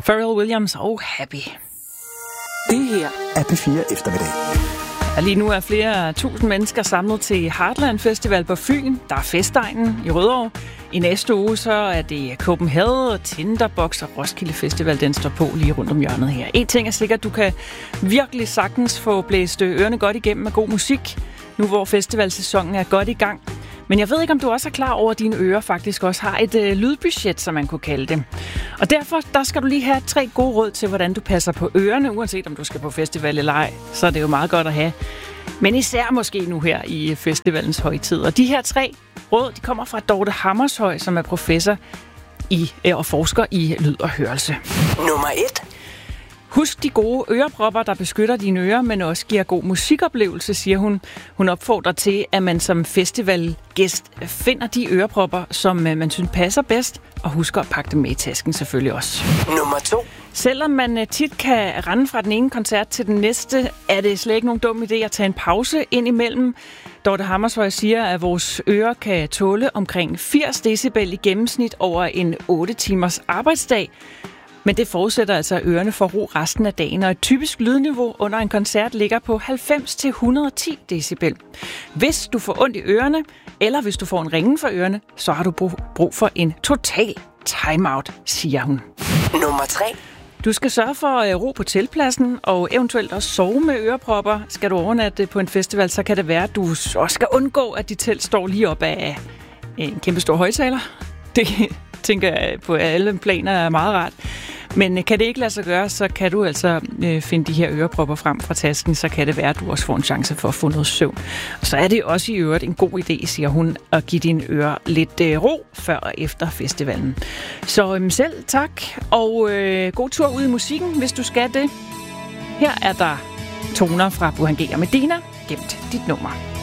Pharrell Williams og Happy. Det her er P4 Eftermiddag. Og lige nu er flere tusind mennesker samlet til Heartland Festival på Fyn. Der er Festegnen i Rødovre. I næste uge så er det Copenhagen, Tinderbox og Roskilde Festival, den står på lige rundt om hjørnet her. En ting er sikkert, du kan virkelig sagtens få blæst ørerne godt igennem med god musik, nu hvor festivalsæsonen er godt i gang. Men jeg ved ikke, om du også er klar over, at dine ører faktisk også har et lydbudget, som man kunne kalde det. Og derfor der skal du lige have 3 gode råd til, hvordan du passer på ørerne, uanset om du skal på festival eller ej. Så er det jo meget godt at have. Men især måske nu her i festivalens højtid. Og de her 3 råd, de kommer fra Dorte Hammershøj, som er professor og forsker i lyd og hørelse. Nummer 1. Husk de gode ørepropper, der beskytter dine ører, men også giver god musikoplevelse, siger hun. Hun opfordrer til, at man som festivalgæst finder de ørepropper, som man synes passer bedst, og husker at pakke dem med i tasken selvfølgelig også. Nummer 2. Selvom man tit kan rende fra den ene koncert til den næste, er det slet ikke nogen dum idé at tage en pause ind imellem. Dorte Hammershøj siger, at vores ører kan tåle omkring 80 decibel i gennemsnit over en 8 timers arbejdsdag. Men det forudsætter altså, at ørerne får ro resten af dagen, og et typisk lydniveau under en koncert ligger på 90-110 decibel. Hvis du får ondt i ørerne, eller hvis du får en ringen for ørerne, så har du brug for en total timeout, siger hun. Nummer 3. Du skal sørge for ro på teltpladsen, og eventuelt også sove med ørepropper. Skal du overnatte på en festival, så kan det være, at du også skal undgå, at dit telt står lige op af en kæmpe stor højttaler. Det tænker jeg på alle planer er meget rart. Men kan det ikke lade sig gøre, så kan du altså finde de her ørepropper frem fra tasken, så kan det være, at du også får en chance for at få noget søvn. Og så er det også i øvrigt en god idé, siger hun, at give dine ører lidt ro før og efter festivalen. Så selv tak, og god tur ud i musikken, hvis du skal det. Her er der toner fra Burhan G og Medina. Gemt dit nummer.